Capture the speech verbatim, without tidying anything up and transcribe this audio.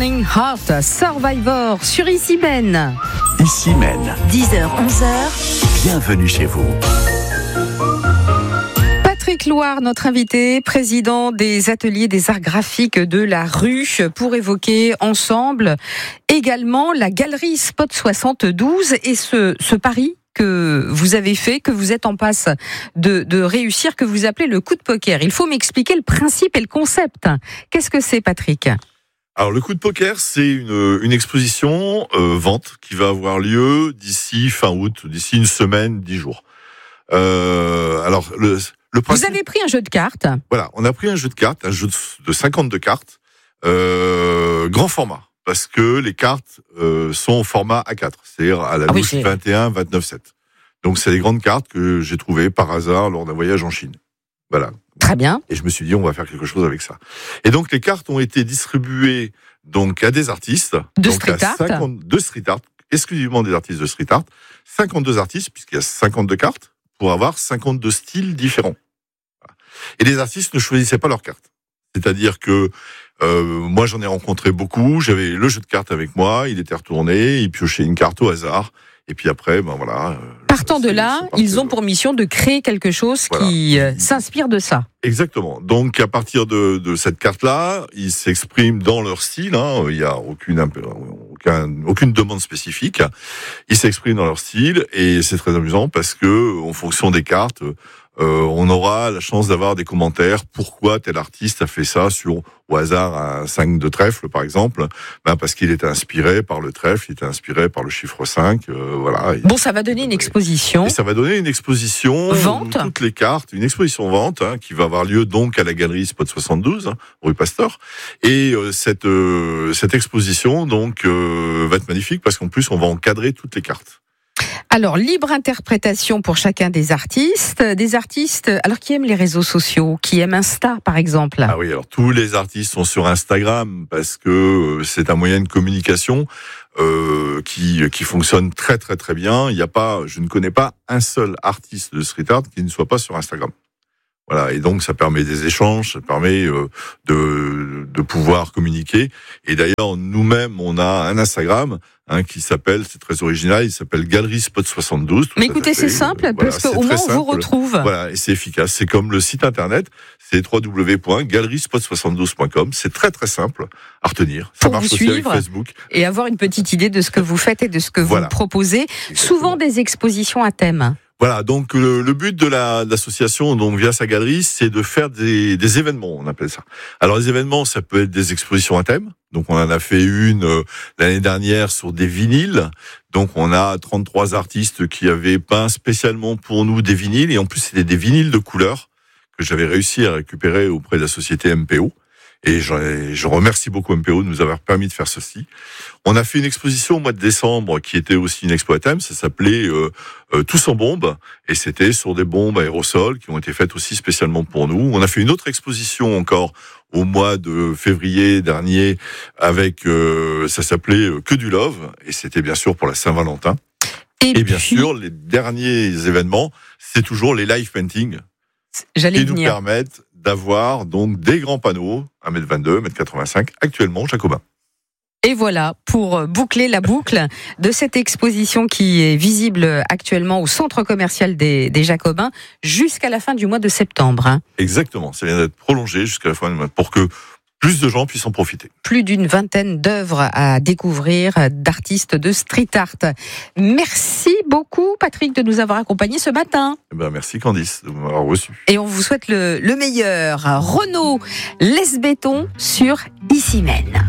Burning Heart, Survivor sur Ici Men. Ici Men. dix heures, onze heures. Bienvenue chez vous. Patrick Loire, notre invité, président des ateliers des arts graphiques de la Rue, pour évoquer ensemble également la galerie Spot soixante-douze et ce, ce pari que vous avez fait, que vous êtes en passe de, de réussir, que vous appelez le coup de poker. Il faut m'expliquer le principe et le concept. Qu'est-ce que c'est, Patrick ? Alors, le coup de poker, c'est une, une exposition euh, vente qui va avoir lieu d'ici fin août, d'ici une semaine, dix jours. Euh, alors, le, le principe, vous avez pris un jeu de cartes. Voilà, on a pris un jeu de cartes, un jeu de cinquante-deux cartes, euh, grand format. Parce que les cartes euh, sont au format A quatre, c'est-à-dire à la ah louche oui, vingt et un vingt-neuf sept. Donc c'est des grandes cartes que j'ai trouvées par hasard lors d'un voyage en Chine. Voilà. Très bien. Et je me suis dit, on va faire quelque chose avec ça. Et donc les cartes ont été distribuées donc à des artistes. De donc street art. cinquante, de street art, exclusivement des artistes de street art. cinquante-deux artistes, puisqu'il y a cinquante-deux cartes, pour avoir cinquante-deux styles différents. Et les artistes ne choisissaient pas leurs cartes. C'est-à-dire que Euh, moi, j'en ai rencontré beaucoup. J'avais le jeu de cartes avec moi. Il était retourné. Il piochait une carte au hasard. Et puis après, ben voilà. Partant de là, ils ont pour mission de créer quelque chose voilà. qui euh, s'inspire de ça. Exactement. Donc, à partir de, de cette carte-là, ils s'expriment dans leur style. Hein. Il n'y a aucune, aucun, aucune demande spécifique. Ils s'expriment dans leur style. Et c'est très amusant parce que, en fonction des cartes, Euh, on aura la chance d'avoir des commentaires. Pourquoi tel artiste a fait ça sur, au hasard, un cinq de trèfle, par exemple? Ben, parce qu'il était inspiré par le trèfle, il était inspiré par le chiffre cinq, euh, voilà. Bon, ça va donner une exposition. Et ça va donner une exposition. Vente. Toutes les cartes, une exposition vente, hein, qui va avoir lieu donc à la galerie Spot soixante-douze, hein, rue Pasteur. Et, euh, cette, euh, cette exposition, donc, euh, va être magnifique parce qu'en plus, on va encadrer toutes les cartes. Alors, libre interprétation pour chacun des artistes. Des artistes, alors qui aiment les réseaux sociaux, qui aiment Insta, par exemple. Ah oui, alors tous les artistes sont sur Instagram parce que c'est un moyen de communication euh, qui qui fonctionne très très très bien. Il y a pas, je ne connais pas un seul artiste de street art qui ne soit pas sur Instagram. Voilà, et donc ça permet des échanges, ça permet euh, de de pouvoir communiquer. Et d'ailleurs, nous-mêmes, on a un Instagram hein, qui s'appelle, c'est très original, il s'appelle Galerie Spot soixante-douze. Mais écoutez, c'est simple, voilà, parce qu'au moins on vous retrouve. Voilà, et c'est efficace. C'est comme le site internet, c'est w w w point galerie spot soixante-douze point com. C'est très très simple à retenir. Ça Pour marche vous aussi suivre avec Facebook. Et avoir une petite idée de ce que vous faites et de ce que voilà. vous proposez. Exactement. Souvent des expositions à thème. Voilà, donc le, le but de, la, de l'association, donc via sa galerie, c'est de faire des, des événements, on appelle ça. Alors les événements, ça peut être des expositions à thème. Donc on en a fait une euh, l'année dernière sur des vinyles. Donc on a trente-trois artistes qui avaient peint spécialement pour nous des vinyles. Et en plus, c'était des vinyles de couleur que j'avais réussi à récupérer auprès de la société M P O. Et je, je remercie beaucoup M P O de nous avoir permis de faire ceci. On a fait une exposition au mois de décembre qui était aussi une expo à thème. Ça s'appelait euh, euh, Tous en bombes. Et c'était sur des bombes aérosols qui ont été faites aussi spécialement pour nous. On a fait une autre exposition encore au mois de février dernier avec, euh, ça s'appelait Que du Love. Et c'était bien sûr pour la Saint-Valentin. Et, et bien puis, sûr, les derniers événements, c'est toujours les live paintings. J'allais qui venir. nous permettent d'avoir donc des grands panneaux, un mètre vingt-deux, un mètre quatre-vingt-cinq, actuellement Jacobin. Et voilà, pour boucler la boucle de cette exposition qui est visible actuellement au centre commercial des, des Jacobins jusqu'à la fin du mois de septembre. Hein. Exactement, ça vient d'être prolongé jusqu'à la fin du mois pour que plus de gens puissent en profiter. Plus d'une vingtaine d'œuvres à découvrir d'artistes de street art. Merci beaucoup Patrick de nous avoir accompagnés ce matin. Eh ben, merci Candice de m'avoir reçu. Et on vous souhaite le, le meilleur. Renaud Lesbéton sur Ici Men.